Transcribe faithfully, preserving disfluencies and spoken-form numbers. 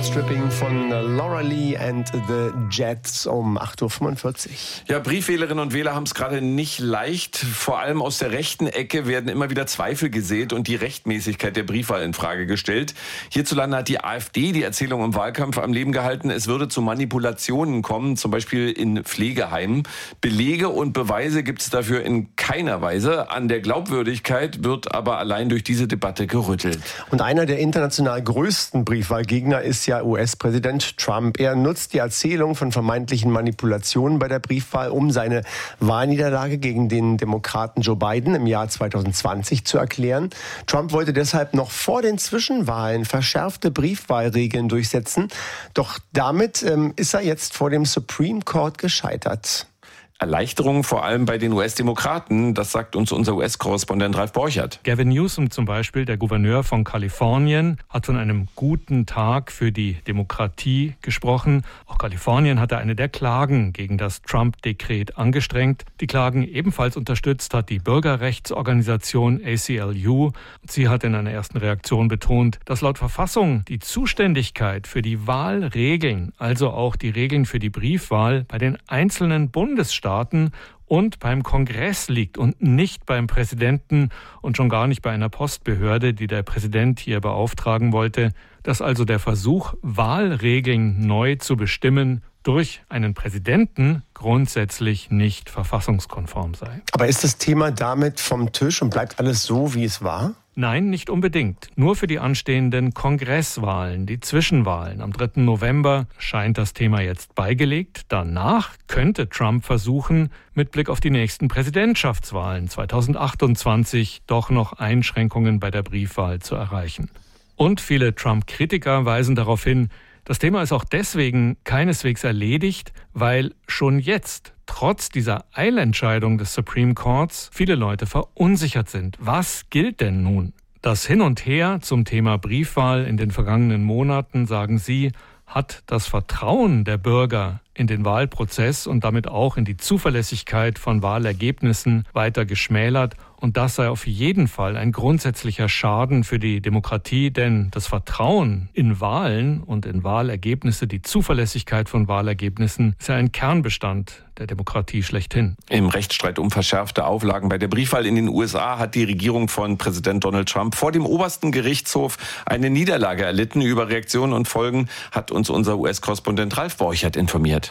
Stripping von Laura Lee and the Jets um acht Uhr fünfundvierzig. Ja, Briefwählerinnen und Wähler haben es gerade nicht leicht. Vor allem aus der rechten Ecke werden immer wieder Zweifel gesät und die Rechtmäßigkeit der Briefwahl in Frage gestellt. Hierzulande hat die AfD die Erzählung im Wahlkampf am Leben gehalten, es würde zu Manipulationen kommen, zum Beispiel in Pflegeheimen. Belege und Beweise gibt es dafür in keiner Weise. An der Glaubwürdigkeit wird aber allein durch diese Debatte gerüttelt. Und einer der international größten Briefwahlgegner ist ja U S-Präsident Trump. Er nutzt die Erzählung von vermeintlichen Manipulationen bei der Briefwahl, um seine Wahlniederlage gegen den Demokraten Joe Biden im Jahr zweitausendzwanzig zu erklären. Trump wollte deshalb noch vor den Zwischenwahlen verschärfte Briefwahlregeln durchsetzen. Doch damit ähm, ist er jetzt vor dem Supreme Court gescheitert. Erleichterung vor allem bei den U S-Demokraten, das sagt uns unser U S-Korrespondent Ralf Borchert. Gavin Newsom zum Beispiel, der Gouverneur von Kalifornien, hat von einem guten Tag für die Demokratie gesprochen. Auch Kalifornien hatte eine der Klagen gegen das Trump-Dekret angestrengt. Die Klagen ebenfalls unterstützt hat die Bürgerrechtsorganisation A C L U. Sie hat in einer ersten Reaktion betont, dass laut Verfassung die Zuständigkeit für die Wahlregeln, also auch die Regeln für die Briefwahl, bei den einzelnen Bundesstaaten und beim Kongress liegt und nicht beim Präsidenten und schon gar nicht bei einer Postbehörde, die der Präsident hier beauftragen wollte, dass also der Versuch, Wahlregeln neu zu bestimmen, durch einen Präsidenten grundsätzlich nicht verfassungskonform sei. Aber ist das Thema damit vom Tisch und bleibt alles so, wie es war? Nein, nicht unbedingt. Nur für die anstehenden Kongresswahlen, die Zwischenwahlen am dritten November, scheint das Thema jetzt beigelegt. Danach könnte Trump versuchen, mit Blick auf die nächsten Präsidentschaftswahlen zweitausendachtundzwanzig doch noch Einschränkungen bei der Briefwahl zu erreichen. Und viele Trump-Kritiker weisen darauf hin, das Thema ist auch deswegen keineswegs erledigt, weil schon jetzt, trotz dieser Eilentscheidung des Supreme Courts, viele Leute verunsichert sind. Was gilt denn nun? Das Hin und Her zum Thema Briefwahl in den vergangenen Monaten, sagen sie, hat das Vertrauen der Bürger in den Wahlprozess und damit auch in die Zuverlässigkeit von Wahlergebnissen weiter geschmälert. Und das sei auf jeden Fall ein grundsätzlicher Schaden für die Demokratie, denn das Vertrauen in Wahlen und in Wahlergebnisse, die Zuverlässigkeit von Wahlergebnissen, ist ja ein Kernbestand der Demokratie schlechthin. Im Rechtsstreit um verschärfte Auflagen bei der Briefwahl in den U S A hat die Regierung von Präsident Donald Trump vor dem obersten Gerichtshof eine Niederlage erlitten. Über Reaktionen und Folgen hat uns unser U S-Korrespondent Ralf Borchert informiert.